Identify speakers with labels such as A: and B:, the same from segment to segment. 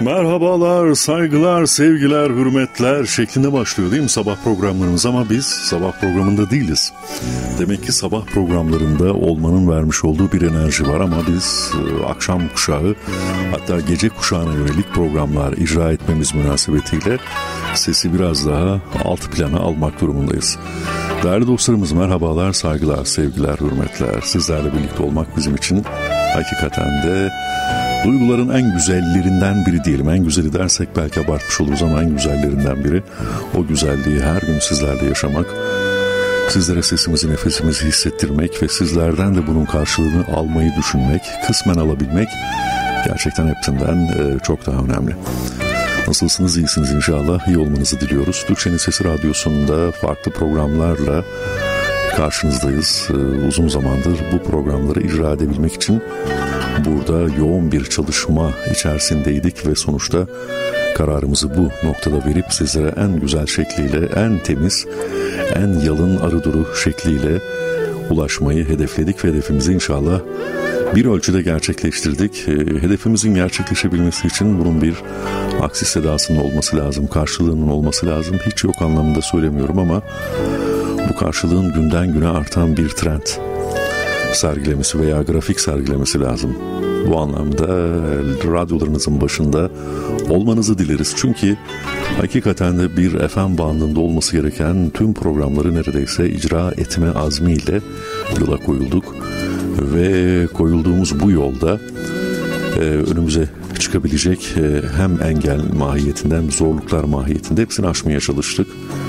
A: Merhabalar, saygılar, sevgiler, hürmetler şeklinde başlıyor değil mi sabah programlarımız, ama biz sabah programında değiliz. Demek ki sabah programlarında olmanın vermiş olduğu bir enerji var ama biz akşam kuşağı, hatta gece kuşağına yönelik programlar icra etmemiz münasebetiyle sesi biraz daha alt plana almak durumundayız. Değerli dostlarımız, merhabalar, saygılar, sevgiler, hürmetler. Sizlerle birlikte olmak bizim için hakikaten de duyguların en güzellerinden biri diyelim. En güzeli dersek belki abartmış oluruz ama en güzellerinden biri. O güzelliği her gün sizlerle yaşamak, sizlere sesimizi, nefesimizi hissettirmek ve sizlerden de bunun karşılığını almayı düşünmek, kısmen alabilmek gerçekten hepsinden çok daha önemli. Nasılsınız? İyisiniz inşallah. İyi olmanızı diliyoruz. Türkçenin Sesi Radyosu'nda farklı programlarla karşınızdayız. Uzun zamandır bu programları icra edebilmek için burada yoğun bir çalışma içerisindeydik ve sonuçta kararımızı bu noktada verip sizlere en güzel şekliyle, en temiz, en yalın, arı duru şekliyle ulaşmayı hedefledik ve hedefimizi inşallah bir ölçüde gerçekleştirdik. Hedefimizin gerçekleşebilmesi için bunun bir aksi sedasının olması lazım, karşılığının olması lazım. Hiç yok anlamında söylemiyorum ama bu karşılığın günden güne artan bir trend sergilemesi veya grafik sergilemesi lazım. Bu anlamda radyolarınızın başında olmanızı dileriz. Çünkü hakikaten de bir FM bandında olması gereken tüm programları neredeyse icra etme azmiyle yola koyulduk. Ve koyulduğumuz bu yolda önümüze çıkabilecek hem engel mahiyetinde hem zorluklar mahiyetinde hepsini aşmaya çalıştık.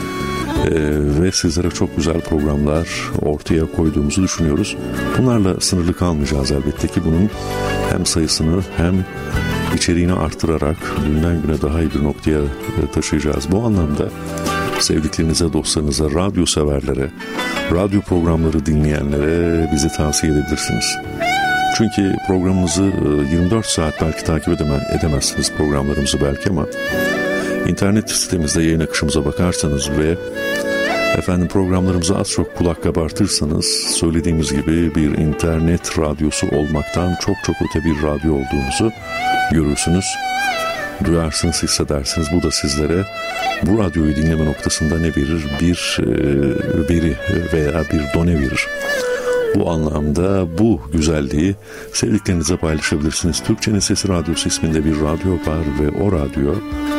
A: Ve sizlere çok güzel programlar ortaya koyduğumuzu düşünüyoruz. Bunlarla sınırlı kalmayacağız elbette ki. Bunun hem sayısını hem içeriğini arttırarak günden güne daha iyi bir noktaya taşıyacağız. Bu anlamda sevdiklerinize, dostlarınıza, radyo severlere, radyo programları dinleyenlere bizi tavsiye edebilirsiniz. Çünkü programımızı 24 saat belki takip edemezsiniz programlarımızı belki, ama İnternet sitemizde yayın akışımıza bakarsanız ve programlarımıza az çok kulak kabartırsanız söylediğimiz gibi bir internet radyosu olmaktan çok çok öte bir radyo olduğumuzu görürsünüz. Duyarsınız, hissedersiniz. Bu da sizlere bu radyoyu dinleme noktasında ne verir? Bir veri veya bir done verir. Bu anlamda bu güzelliği sevdiklerinize paylaşabilirsiniz. Türkçenin Sesi Radyosu isminde bir radyo var ve o radyo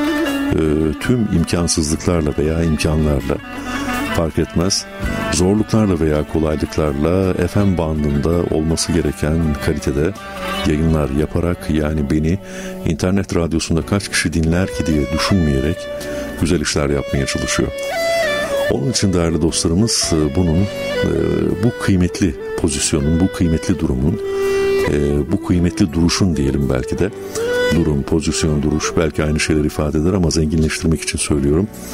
A: tüm imkansızlıklarla veya imkanlarla fark etmez, zorluklarla veya kolaylıklarla FM bandında olması gereken kalitede yayınlar yaparak, yani beni internet radyosunda kaç kişi dinler ki diye düşünmeyerek güzel işler yapmaya çalışıyor. Onun için değerli dostlarımız, bunun bu kıymetli pozisyonun, bu kıymetli durumun, bu kıymetli duruşun diyelim belki de, durum, pozisyon, duruş belki aynı şeyler ifade eder ama zenginleştirmek için söylüyorum.